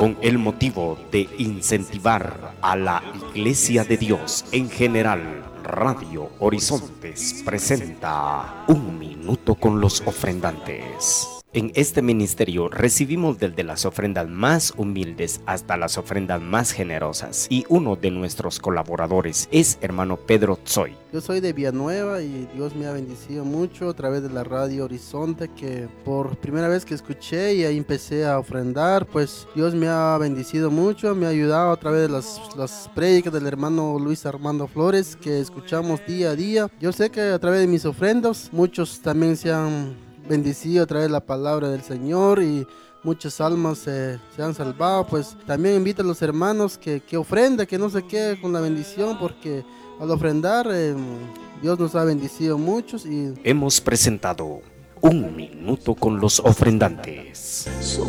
con el motivo de incentivar a la Iglesia de Dios en general. Radio Horizontes presenta Un Minuto con los Ofrendantes. En este ministerio recibimos desde las ofrendas más humildes hasta las ofrendas más generosas, y uno de nuestros colaboradores es hermano Pedro Tzoy. Yo soy de Villanueva y Dios me ha bendecido mucho a través de la Radio Horizonte, que por primera vez que escuché y ahí empecé a ofrendar, pues Dios me ha bendecido mucho, me ha ayudado a través de las prédicas del hermano Luis Armando Flores que escuchamos día a día. Yo sé que a través de mis ofrendas muchos también se han bendecido a través de la palabra del Señor y muchas almas se han salvado. Pues también invito a los hermanos que ofrenden, que no se quede con la bendición, porque al ofrendar Dios nos ha bendecido muchos. Y hemos presentado Un Minuto con los Ofrendantes.